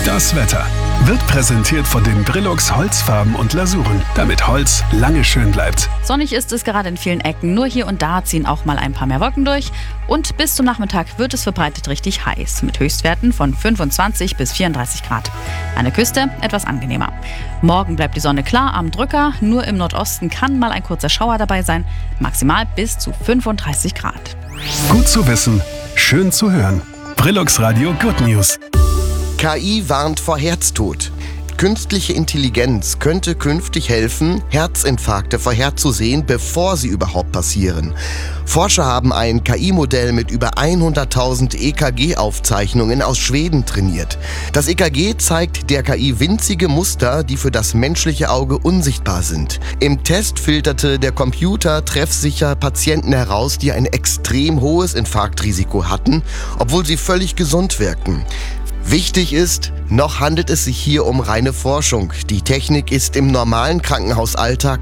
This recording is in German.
Das Wetter wird präsentiert von den Brillux Holzfarben und Lasuren, damit Holz lange schön bleibt. Sonnig ist es gerade in vielen Ecken, nur hier und da ziehen auch mal ein paar mehr Wolken durch. Und bis zum Nachmittag wird es verbreitet richtig heiß, mit Höchstwerten von 25 bis 34 Grad. An der Küste etwas angenehmer. Morgen bleibt die Sonne klar am Drücker, nur im Nordosten kann mal ein kurzer Schauer dabei sein, maximal bis zu 35 Grad. Gut zu wissen, schön zu hören. Brillux Radio Good News. KI warnt vor Herztod. Künstliche Intelligenz könnte künftig helfen, Herzinfarkte vorherzusehen, bevor sie überhaupt passieren. Forscher haben ein KI-Modell mit über 100.000 EKG-Aufzeichnungen aus Schweden trainiert. Das EKG zeigt der KI winzige Muster, die für das menschliche Auge unsichtbar sind. Im Test filterte der Computer treffsicher Patienten heraus, die ein extrem hohes Infarktrisiko hatten, obwohl sie völlig gesund wirkten. Wichtig ist, noch handelt es sich hier um reine Forschung. Die Technik ist im normalen Krankenhausalltag